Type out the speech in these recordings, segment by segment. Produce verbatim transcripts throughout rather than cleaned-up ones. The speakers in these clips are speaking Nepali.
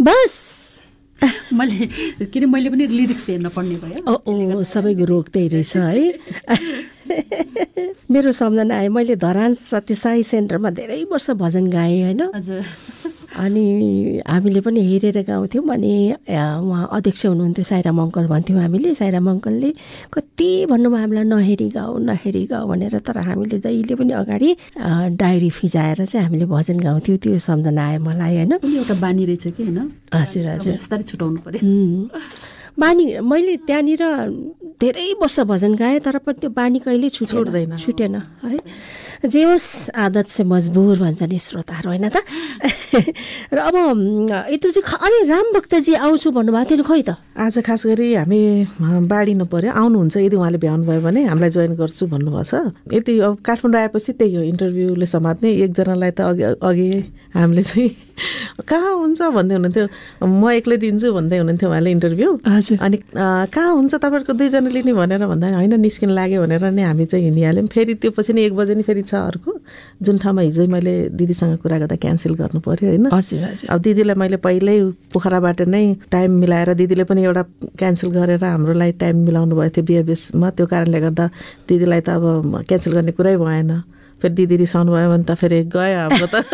बस मैले किन मैले पनि लिरिक्स हेर्न पर्ने भयो। ओ सबैको रोग त्यही रहेछ है। मेरो सम्झना आयो, मैले धरान सत्यसाई सेन्टरमा धेरै वर्ष भजन गाएँ होइन। हजुर। अनि हामीले पनि हेरेर गाउँथ्यौँ। अनि उहाँ अध्यक्ष हुनुहुन्थ्यो, साईराम अङ्कल भन्थ्यौँ हामीले। साईराम अङ्कलले कति भन्नुभयो हामीलाई नहेरी गाऊ नहेरी गाऊ भनेर, तर हामीले जहिले पनि अगाडि डायरी फिजाएर चाहिँ हामीले भजन गाउँथ्यौँ। त्यो सम्झना आयो मलाई होइन। एउटा बानी रहेछ कि होइन। हजुर हजुर, बिस्तारै छुटाउनु पर्यो बानी। मैले त्यहाँनिर धेरै वर्ष भजन गाएँ, तर पनि त्यो बानी कहिले छुट्दैन छुटेन है। जे होस्, आदत चाहिँ मजबुर भन्छ नि श्रोताहरू होइन त। र अब यति चाहिँ अनि राम भक्तजी आउँछु भन्नुभएको थियो नि, खोइ त आज खास गरी हामी बाँडिनु पर्यो, आउनुहुन्छ यदि उहाँले भ्याउनु भयो भने हामीलाई जोइन गर्छु भन्नुभएको छ। यति अब काठमाडौँ आएपछि त्यही हो, इन्टरभ्यूले समात्ने। एकजनालाई त अघि अघि हामीले चाहिँ कहाँ हुन्छ भन्दै हुनुहुन्थ्यो, म एक्लै दिन्छु भन्दै हुनुहुन्थ्यो उहाँले इन्टरभ्यू। अनि कहाँ हुन्छ तपाईँहरूको दुईजना लिने भनेर भन्दा होइन निस्किन लाग्यो भनेर नै हामी चाहिँ हिँडिहाल्यौँ। फेरि त्यो पछि नि एक बजे नि फेरि छ अर्को, जुन ठाउँमा हिजो मैले दिदीसँग कुरा गर्दा क्यान्सल गर्नु पर्यो होइन। हजुर हजुर। अब दिदीलाई मैले पहिल्यै पोखराबाट नै टाइम मिलाएर, दिदीले पनि एउटा क्यान्सल गरेर हाम्रो लागि टाइम मिलाउनु भएको थियो बिहेबिएसमा। त्यो कारणले गर्दा दिदीलाई त अब क्यान्सल गर्ने कुरै भएन। फेरि दिदी रिसाउनु भयो भने त फेरि गयो हाम्रो त।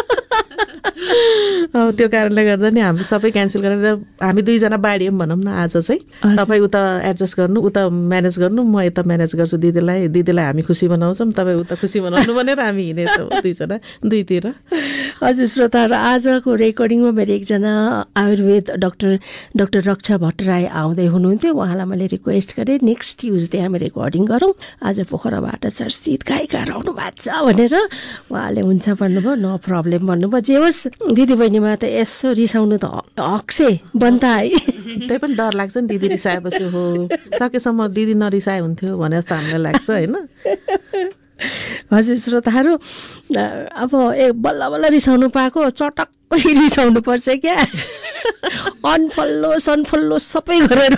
अब त्यो कारणले गर्दा नि हामी सबै क्यान्सल गरेर हामी दुईजना बाँडियौँ भनौँ न। आज चाहिँ तपाईँ उता एडजस्ट गर्नु, उता म्यानेज गर्नु, म यता म्यानेज गर्छु दिदीलाई। दिदीलाई हामी खुसी बनाउँछौँ, तपाईँ उता खुसी बनाउनु भनेर हामी हिँडेछौँ दुईजना दुईतिर। हजुर श्रोताहरू, आजको रेकर्डिङमा मेरो एकजना आयुर्वेद डाक्टर डाक्टर रक्षा भट्टराई आउँदै हुनुहुन्थ्यो। उहाँलाई मैले रिक्वेस्ट गरेँ नेक्स्ट ट्युजडे हामी रेकर्डिङ गरौँ, आज पोखराबाट चर्चित गायिका आउनु भएको छ भनेर। उहाँले हुन्छ भन्नुभयो, नो प्रब्लम भन्नुभयो। जे होस् दिदी बहिनीमा त यसो रिसाउनु त हक्से बन्ता है। त्यही पनि डर लाग्छ नि, दिदी रिसाएपछि हो सकेसम्म दिदी नरिसाए हुन्थ्यो भने जस्तो हामीलाई लाग्छ होइन। हजुर श्रोताहरू, अब ए बल्ल बल्ल रिसाउनु पाएको चटक्कै रिसाउनु पर्छ क्या। अनफल्लो सनफल्लो सबै गरेर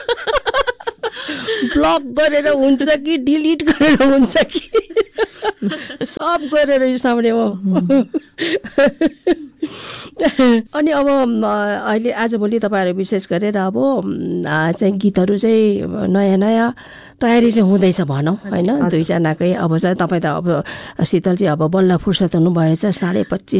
ब्लक गरेर हुन्छ कि डिलिट गरेर हुन्छ कि सब गरेर रिसाउने हो। अनि अब अहिले आजभोलि तपाईँहरू विशेष गरेर अब चाहिँ गीतहरू चाहिँ नयाँ नयाँ तयारी चाहिँ हुँदैछ भनौँ होइन। दुईजनाकै अब चाहिँ तपाईँ त अब शीतल चाहिँ अब बल्ल फुर्सद हुनुभएछ, साढे पच्चिस